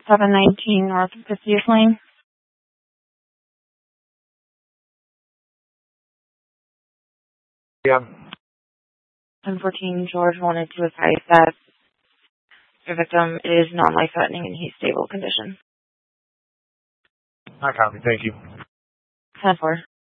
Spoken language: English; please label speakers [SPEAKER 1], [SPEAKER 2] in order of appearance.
[SPEAKER 1] 719 North of 50th Lane. 1014 George wanted to advise that the victim is non-life-threatening and he's stable condition.
[SPEAKER 2] I copy. Thank you.
[SPEAKER 1] 10-4.